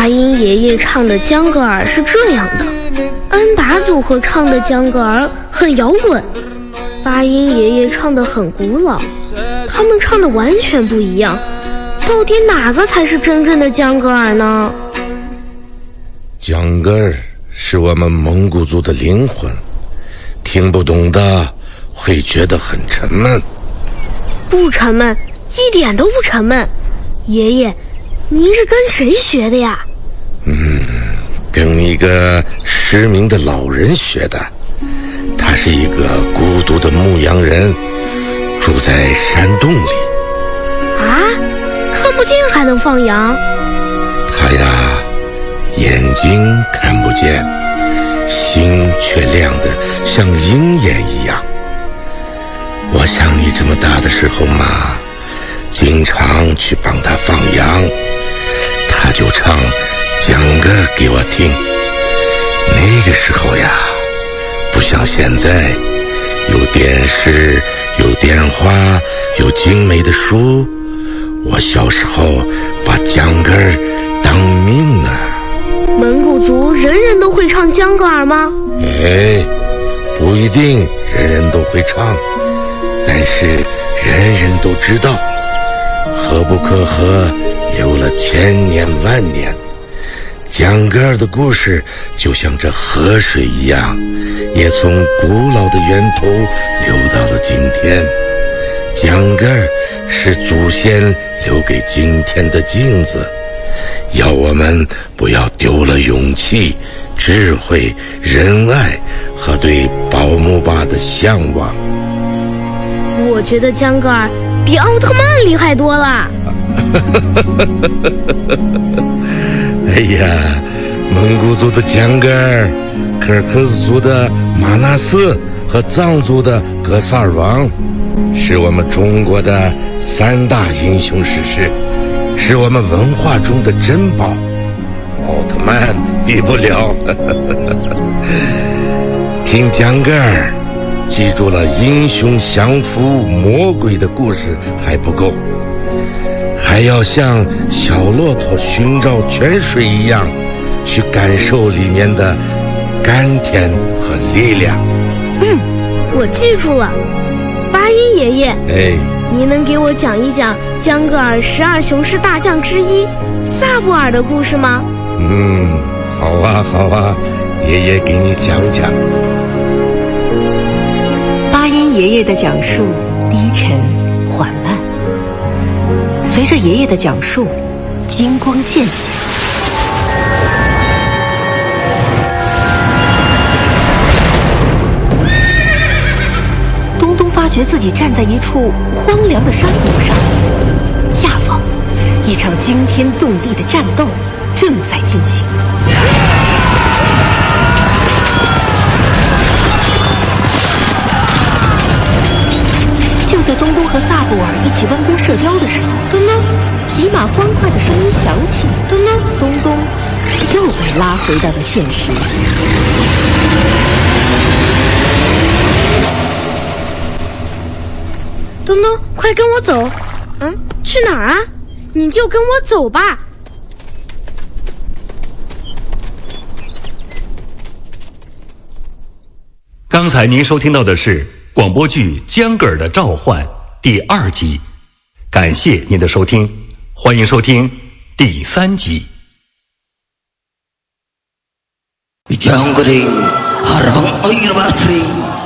八音爷爷唱的江格尔是这样的，安达组合唱的江格尔很摇滚，八音爷爷唱的很古老，他们唱的完全不一样，到底哪个才是真正的江格尔呢？ 江格尔是我们蒙古族的灵魂，听不懂的会觉得很沉闷。 不沉闷，一点都不沉闷。爷爷，您是跟谁学的呀？ 跟一个失明的老人学的。他是一个孤独的牧羊人，住在山洞里。 啊？看不见还能放羊？ 他呀，眼睛看不见，心却亮得像鹰眼一样。我像你这么大的时候嘛，经常去帮他放羊，他就唱江歌给我听。那个时候呀，不像现在，有电视，有电话，有精美的书。我小时候把江歌当命啊。 蒙古族人人都会唱江格尔吗？ 不一定人人都会唱，但是人人都知道，河不可河，流了千年万年。江格尔的故事就像这河水一样，也从古老的源头流到了今天。江格尔是祖先留给今天的镜子，要我们不要丢了勇气、智慧、仁爱和对宝木巴的向往。 我觉得江格尔比奥特曼厉害多了。 哎呀，蒙古族的江格尔，柯尔克孜族的马纳斯和藏族的格萨尔王，是我们中国的3大英雄史诗，是我们文化中的珍宝，奥特曼比不了。听江格尔，记住了英雄降服魔鬼的故事还不够，还要像小骆驼寻找泉水一样，去感受里面的甘甜和力量。 我记住了。八音爷爷，您能给我讲一讲江格尔12雄狮大将之一萨布尔的故事吗？ 好啊，爷爷给你讲讲。 八音爷爷的讲述低沉缓慢，随着爷爷的讲述，金光渐显。东东发觉自己站在一处荒凉的山谷上，下方一场惊天动地的战斗正在进行。就在东东和萨布尔一起弯弓射雕的时候， 东东， 几马欢快的声音响起，东东又被拉回到了现实。 东东，快跟我走！去哪儿啊？你就跟我走吧。 刚才您收听到的是广播剧《江格尔的召唤》第2集，感谢您的收听，欢迎收听第3集。 Jangkring harbang oir batri